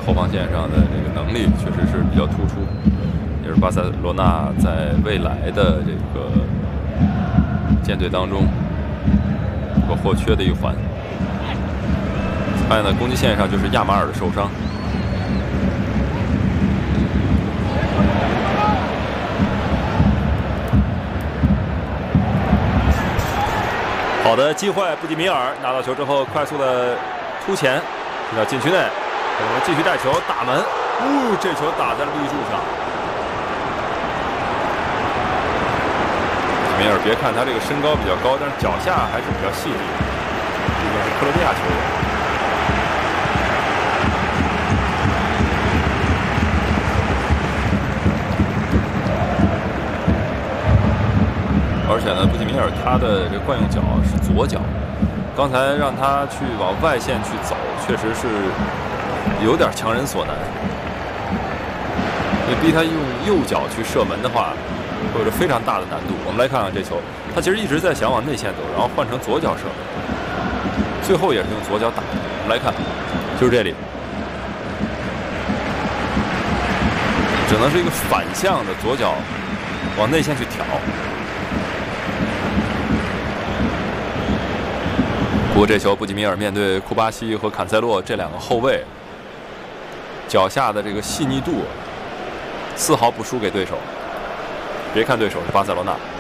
后防线上的这个能力确实是比较突出，也是巴塞罗那在未来的这个舰队当中不可或缺的一环。发现呢，攻击线上就是亚马尔的受伤。好的机会，布基米尔拿到球之后，快速的突前进到禁区内，我们继续带球打门。这球打在了立柱上。布基米尔，别看他这个身高比较高，但是脚下还是比较细腻，毕竟是克罗地亚球员。而且呢，布基米尔他的这惯用脚是左脚，刚才让他去往外线去走，确实是有点强人所难。因为逼他用右脚去射门的话，会有着非常大的难度。我们来看看这球，他其实一直在想往内线走，然后换成左脚射门，最后也是用左脚打的。我们来看，就是这里，只能是一个反向的左脚往内线去挑。不过这球，布基米尔面对库巴西和坎塞洛这两个后卫，脚下的这个细腻度丝毫不输给对手。别看对手是巴塞罗那。